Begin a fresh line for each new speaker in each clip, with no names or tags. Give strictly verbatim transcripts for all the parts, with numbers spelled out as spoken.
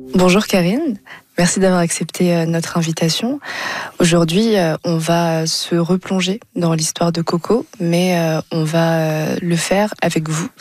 Bonjour Karine, merci d'avoir accepté notre invitation. Aujourd'hui, on va se replonger dans l'histoire de Coco, mais on va le faire avec vous,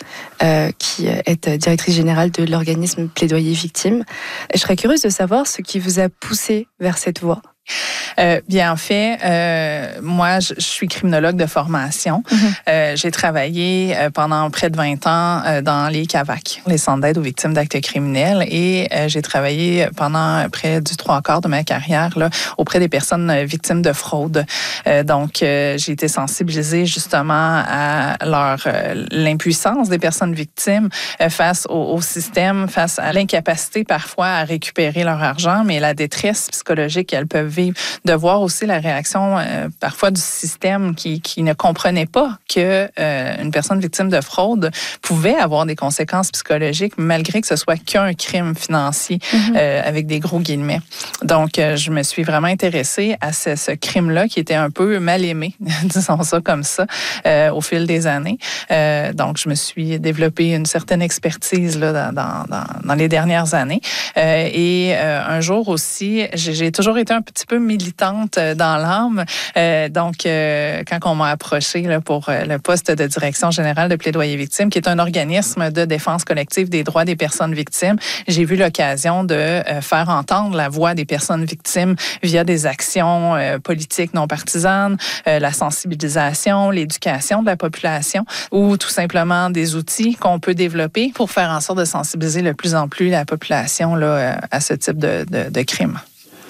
qui êtes directrice générale de l'organisme Plaidoyer Victimes. Je serais curieuse de savoir ce qui vous a poussé vers cette voie.
Euh, bien, en fait, euh, moi, je, je suis criminologue de formation. Mm-hmm. Euh, j'ai travaillé euh, pendant près de vingt ans euh, dans les C A V A C, les centres d'aide aux victimes d'actes criminels, et euh, j'ai travaillé pendant près du trois quarts de ma carrière là, auprès des personnes euh, victimes de fraude. Euh, donc, euh, j'ai été sensibilisée justement à leur euh, l'impuissance des personnes victimes euh, face au, au système, face à l'incapacité parfois à récupérer leur argent, mais la détresse psychologique qu'elles peuvent vivre, de voir aussi la réaction euh, parfois du système qui, qui ne comprenait pas que euh, une personne victime de fraude pouvait avoir des conséquences psychologiques malgré que ce soit qu'un crime financier, mm-hmm. euh, avec des gros guillemets. Donc, euh, je me suis vraiment intéressée à ce, ce crime-là qui était un peu mal aimé, disons ça comme ça, euh, au fil des années. Euh, donc, je me suis développé une certaine expertise là, dans, dans, dans, dans les dernières années. Euh, et euh, un jour aussi, j'ai, j'ai toujours été un petit peu militante dans l'âme. Euh, donc, euh, quand on m'a approché là, pour euh, le poste de direction générale de Plaidoyer Victimes, qui est un organisme de défense collective des droits des personnes victimes, j'ai vu l'occasion de euh, faire entendre la voix des personnes victimes via des actions euh, politiques non partisanes, euh, la sensibilisation, l'éducation de la population ou tout simplement des outils qu'on peut développer pour faire en sorte de sensibiliser de plus en plus la population là, à ce type de, de, de crime.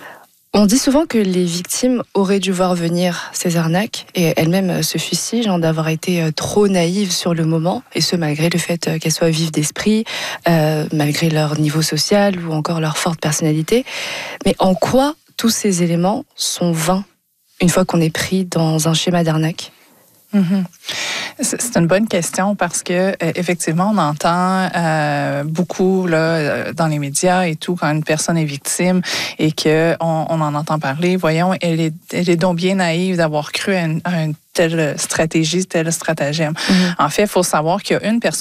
On dit souvent que les victimes auraient dû voir venir ces arnaques et elles-mêmes se fustigent d'avoir été trop naïves sur le moment, et ce malgré le fait qu'elles soient vives d'esprit, euh, malgré leur niveau social ou encore leur forte personnalité. Mais en quoi tous ces éléments sont vains une fois qu'on est pris dans un schéma d'arnaque ?
Mm-hmm. C'est une bonne question parce que euh, effectivement, on entend euh, beaucoup là dans les médias et tout quand une personne est victime et que on, on en entend parler. Voyons, elle est, elle est donc bien naïve d'avoir cru à une, à une telle stratégie, tel stratagème. Mm-hmm. En fait, il faut savoir qu'il y a une personne